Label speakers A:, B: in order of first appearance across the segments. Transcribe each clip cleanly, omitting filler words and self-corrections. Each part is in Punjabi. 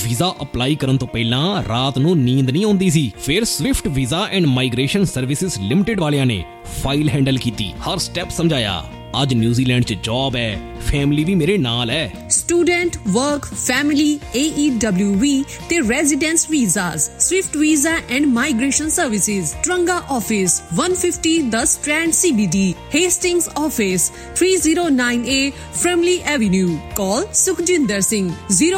A: ਵੀਜ਼ਾ ਅਪਲਾਈ ਕਰਨ ਤੋਂ ਪਹਿਲਾਂ ਰਾਤ ਨੂੰ ਨੀਂਦ ਨਹੀਂ ਆਉਂਦੀ ਸੀ। ਫਿਰ Swift visa and migration services limited ਵਾਲਿਆਂ ਨੇ ਫਾਈਲ ਹੈਂਡਲ ਕੀਤੀ, ਹਰ ਸਟੈਪ ਸਮਝਾਇਆ। ਅੱਜ ਨਿਊਜ਼ੀਲੈਂਡ 'ਚ ਜੌਬ ਹੈ, ਫੈਮਿਲੀ ਵੀ ਮੇਰੇ ਨਾਲ ਹੈ।
B: ਸਟੂਡੈਂਟ, ਵਰਕ, ਫੈਮਿਲੀ, AEWV ਤੇ residence visas, Swift visa and migration services, Taranga office 150 the strand CBD, Hastings office 309A ਫ੍ਰੈਮਲੀ avenue. ਕਾਲ ਸੁਖਜਿੰਦਰ ਸਿੰਘ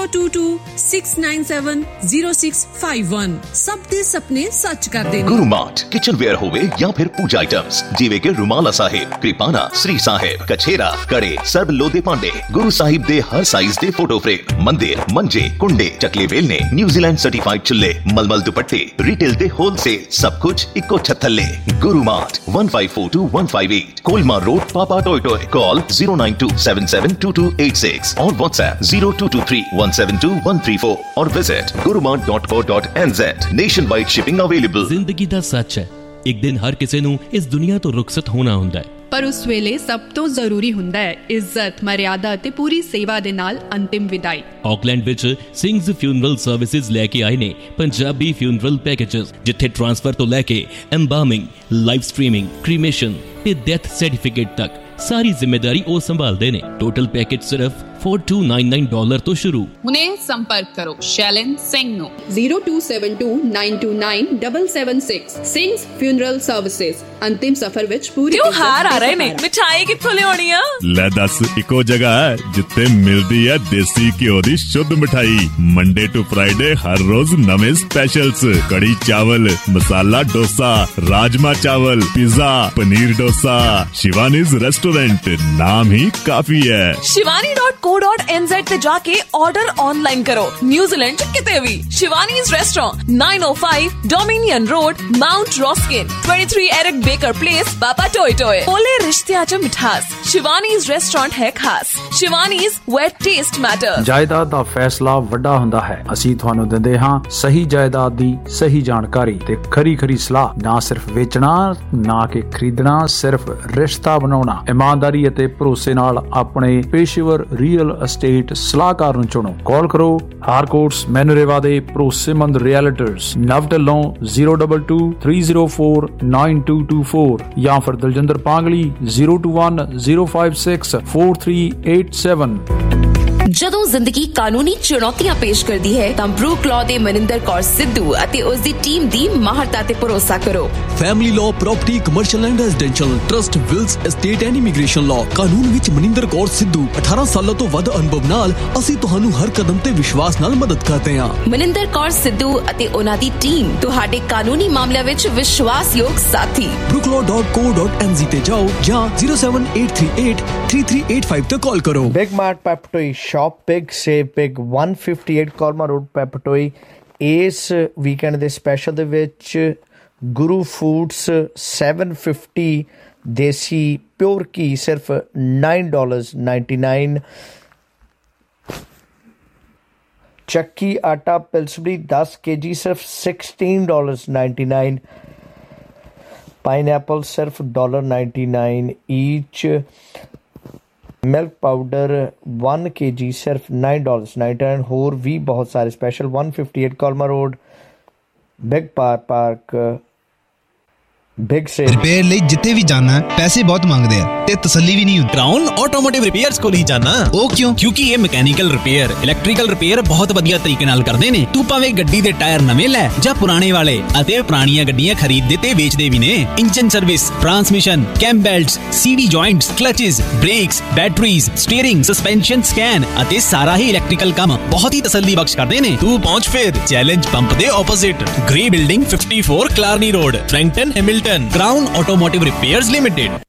B: 022-697-0651। ਸਭ ਦੇ ਸੁਪਨੇ ਸੱਚ ਕਰਦੇ ਨੇ।
C: ਗੁਰੂ ਮਾਰਟ ਕਿਚਨਵੇਅਰ ਹੋਵੇ ਜਾਂ ਫਿਰ ਪੂਜਾ ਆਈਟਮਸ ਜਿਵੇਂ ਕਿ ਰੁਮਾਲਾ ਸਾਹਿਬ, ਕਿਰਪਾਨਾ, ਸ੍ਰੀ ਸਾਹਿਬ, ਕਛੇਰਾ, ਕੜੇ, ਸਰਬ ਲੋਦੇ ਭਾਂਡੇ, ਗੁਰੂ ਸਾਹਿਬ ਦੇ ਹਰ ਸਾਈਜ਼ ਦੇ ਫੋਟੋ ਫਰੇਮ, ਮੰਦਿਰ, ਮੰਜੇ, ਕੁੰਡੇ, ਚਕਲੇ ਵੇਲਨੇ, ਨਿਊਜ਼ੀਲੈਂਡ ਸਰਟੀਫਾਈਡ ਚੁੱਲੇ, ਮਲਮਲ ਦੁਪੱਟੇ, ਰਿਟੇਲ ਤੇ ਹੋਲਸੇਲ, ਸਭ ਕੁਝ ਇੱਕੋ ਛੱਤ ਥੱਲੇ। ਗੁਰੂ ਮਾਰਟ 1542-158 ਕੋਲਮਾ ਰੋਡ, ਪਾਪਾ ਟੋਇਟੋਏ। ਕਾਲ 092772286 और WhatsApp 0223172134 और visit gurumart.co.nz। Nationwide shipping available.
D: जिंदगी दा सच है, एक दिन हर किसी नूं इस दुनिया तो रुखसत होना हुंदा है,
E: ਪਰ ਉਸ ਵੇਲੇ ਸਭ ਤੋਂ ਜ਼ਰੂਰੀ ਹੁੰਦਾ ਹੈ ਇੱਜ਼ਤ, ਮਰਿਆਦਾ ਅਤੇ ਪੂਰੀ ਸੇਵਾ ਦੇ ਨਾਲ ਅੰਤਿਮ ਵਿਦਾਈ।
D: ਆਕਲੈਂਡ ਵਿੱਚ ਸਿੰਘਸ ਫਿਊਨਰਲ ਸਰਵਿਸਿਜ਼ ਲੈ ਕੇ ਆਏ ਨੇ ਪੰਜਾਬੀ ਫਿਊਨਰਲ ਪੈਕੇजेस, ਜਿੱਥੇ ਟ੍ਰਾਂਸਫਰ ਤੋਂ ਲੈ ਕੇ ਐਮਬਾਰਮਿੰਗ, ਲਾਈਵ ਸਟ੍ਰੀਮਿੰਗ, ਕ੍ਰੀਮੇਸ਼ਨ ਤੇ ਡੈਥ ਸਰਟੀਫਿਕੇਟ ਤੱਕ ਸਾਰੀ ਜ਼ਿੰਮੇਦਾਰੀ ਉਹ ਸੰਭਾਲਦੇ ਨੇ। ਟੋਟਲ ਪੈਕੇਜ ਸਿਰਫ $4299 ਤੋਂ ਸ਼ੁਰੂ।
F: ਹੁਣੇ ਸੰਪਰਕ ਕਰੋ ਸ਼ੈਲਨ ਸਿੰਘ ਨੂੰ
E: 0272929776। Singhs funeral services. ਅੰਤਿਮ ਸਫ਼ਰ ਵਿੱਚ ਪੂਰੀ
G: ਤਿਉਹਾਰ ਆ ਰਹੇ ਨੇ, ਮਿਠਾਈ ਕਿੱਥੋਂ ਲਿਆਉਣੀ ਆ?
H: ਲੈ ਦੱਸ, ਇੱਕੋ ਜਗ੍ਹਾ ਹੈ ਜਿੱਥੇ ਮਿਲਦੀ ਹੈ ਦੇਸੀ ਘਿਓ ਦੀ ਸ਼ੁੱਧ ਮਿਠਾਈ। ਮੰਡੇ ਟੂ ਫਰਾਈਡੇ ਹਰ ਰੋਜ਼ ਨਵੇਂ ਸਪੈਸ਼ਲਸ, ਕੜੀ ਚਾਵਲ, ਮਸਾਲਾ ਡੋਸਾ, ਰਾਜਮਾ ਚਾਵਲ, ਪਿਜ਼ਾ, ਪਨੀਰ ਡੋਸਾ। शिवानीज रेस्टोरेंट, नाम ही काफी है।
G: shivani.co.nz ਤੇ ਜਾ ਕੇ ਆਰਡਰ ਆਨਲਾਈਨ ਕਰੋ। ਨਿਊਜ਼ੀਲੈਂਡ ਚ ਕਿਤੇ ਵੀ ਸ਼ਿਵਾਨੀਜ਼ restaurant 905 dominion road, Mount ਰੌਸਕਿਨ 23 Eric baker place, ਪਾਪਾ ਟੋਇਟੋਏ। ਬੋਲੇ ਰਿਸ਼ਤਿਆਂ ਚ ਮਿਠਾਸ, ਸ਼ਿਵਾਨੀਜ਼ ਰੈਸਟੋਰੈਂਟ ਹੈ ਖਾਸ। ਸ਼ਿਵਾਨੀਜ਼ where taste matters।
I: ਜਾਇਦਾਦ ਦਾ ਫੈਸਲਾ ਵੱਡਾ ਹੁੰਦਾ ਹੈ। ਅਸੀਂ ਤੁਹਾਨੂੰ ਦਿੰਦੇ ਹਾਂ ਸਹੀ ਜਾਇਦਾਦ ਦੀ ਸਹੀ ਜਾਣਕਾਰੀ ਤੇ ਖਰੀ ਸਲਾਹ। ਨਾ ਸਿਰਫ ਵੇਚਣਾ, ਨਾ ਕਿ ਖਰੀਦਣਾ, ਸਿਰਫ ਰਿਸ਼ਤਾ ਬਣਾਉਣਾ। ਇਮਾਨਦਾਰੀ ਅਤੇ ਭਰੋਸੇ ਨਾਲ ਆਪਣੇ ਪੇਸ਼ੇਵਰ ਰੀਅਲ ਅਸਟੇਟ ਸਲਾਹਕਾਰ ਨੂੰ ਚੁਣੋ। ਕਾਲ ਕਰੋ ਹਾਰਕੋਟਸ ਮੈਨੂਰੇਵਾ ਦੇ ਭਰੋਸੇਮੰਦ ਰੀਅਲਟਰਸ ਨਵ ਢਿੱਲੋਂ 022-304-9224 ਜਾਂ ਫਿਰ ਦਲਜਿੰਦਰ ਪਾਂਗਲੀ 021-056-4387।
J: ਜਦੋਂ ਜ਼ਿੰਦਗੀ ਕਾਨੂੰਨੀ ਚੁਣੌਤੀਆਂ ਪੇਸ਼ ਕਰਦੀ ਹੈ ਤਾਂ ਬਰੂਕ ਲਾਅ ਦੇ ਮਨਿੰਦਰ ਕੌਰ ਸਿੱਧੂ ਅਤੇ ਉਸ ਦੀ ਟੀਮ ਦੀ ਮਾਹਰਤਾ ਤੇ ਭਰੋਸਾ ਕਰੋ।
K: Family law, property, commercial and residential, trust, wills, estate and immigration law. ਕਾਨੂੰਨ ਵਿੱਚ ਮਨਿੰਦਰ ਕੌਰ ਸਿੱਧੂ। 18 ਸਾਲਾਂ ਤੋਂ ਵੱਧ ਅਨੁਭਵ ਨਾਲ ਅਸੀਂ ਤੁਹਾਨੂੰ ਹਰ ਕਦਮ ਤੇ ਵਿਸ਼ਵਾਸ ਨਾਲ ਮਦਦ ਕਰਦੇ ਹਾਂ।
J: ਮਨਿੰਦਰ ਕੌਰ ਸਿੱਧੂ ਅਤੇ ਉਹਨਾਂ ਦੀ ਟੀਮ ਤੁਹਾਡੇ ਕਾਨੂੰਨੀ ਮਾਮਲਿਆਂ ਵਿੱਚ ਵਿਸ਼ਵਾਸਯੋਗ ਸਾਥੀ।
K: brookelaw.co.nz ਤੇ ਜਾਓ ਜਾਂ 078383385 ਤੇ ਕਾਲ ਕਰੋ।
L: Big mart ਪੈਪਟੋਈ, shop big save big 158 ਕੋਲਮਾ road ਪੈਪਟੋਈ। ਇਸ ਵੀਕਐਂਡ ਦੇ ਸਪੈਸ਼ਲ ਦੇ ਵਿੱਚ ਗੁਰੂ ਫੂਡਸ 750 ਦੇਸੀ ਪਿਓਰ ਘੀ ਸਿਰਫ $9.99। ਚੱਕੀ ਆਟਾ ਪਿਲਸਬਰੀ 10 kg ਸਿਰਫ $16.99। ਪਾਈਨਐਪਲ ਸਿਰਫ $1.99 ਈਚ। ਮਿਲਕ ਪਾਊਡਰ 1 kg ਸਿਰਫ $9.99। ਹੋਰ ਵੀ ਬਹੁਤ ਸਾਰੇ special 158 ਕੋਲਮਾ road big park big sale.
M: Repair ਲਈ ਜਿੱਥੇ ਵੀ ਜਾਣਾ ਪੈਸੇ ਬਹੁਤ ਮੰਗਦੇ ਆ ਤੇ ਤਸੱਲੀ ਵੀ ਨਹੀਂ ਹੁੰਦੀ।
N: ਕਰਾਊਨ ਆਟੋਮੋਟਿਵ ਰਿਪੇਅਰਸ ਕੋਲ ਹੀ ਜਾਣਾ।
M: ਉਹ ਕਿਉਂ?
N: ਕਿਉਂਕਿ ਇਹ ਮਕੈਨੀਕਲ ਰਿਪੇਅਰ, ਇਲੈਕਟ੍ਰੀਕਲ ਰਿਪੇਅਰ ਬਹੁਤ ਵਧੀਆ ਤਰੀਕੇ ਨਾਲ ਕਰਦੇ ਨੇ। ਤੂੰ ਭਾਵੇਂ ਗੱਡੀ ਦੇ ਟਾਇਰ ਨਵੇਂ ਲੈ ਜਾਂ ਪੁਰਾਣੇ ਵਾਲੇ, ਅਤੇ ਪੁਰਾਣੀਆਂ ਗੱਡੀਆਂ ਖਰੀਦਦੇ ਤੇ ਵੇਚਦੇ ਵੀ ਨੇ। ਇੰਜਨ ਸਰਵਿਸ, ਟਰਾਂਸਮਿਸ਼ਨ, ਕੈਮ ballots, CD joints, ਕਲਚਸ, brakes, batteries, steering, suspension, scan ਅਤੇ ਸਾਰਾ ਹੀ ਇਲੈਕਟ੍ਰੀਕਲ ਕੰਮ ਬਹੁਤ ਹੀ ਤਸੱਲੀ ਬਖਸ਼ ਕਰਦੇ ਨੇ। ਤੂੰ ਪਹੁੰਚ ਫਿਰ ਚੈਲੰਜ ਪੰਪ ਦੇ opposite, grey building 54 ਕਲਾਰਨੀ road, ਫ੍ਰੈਂਕਟਨ, Hamilton. Crown automotive repairs limited.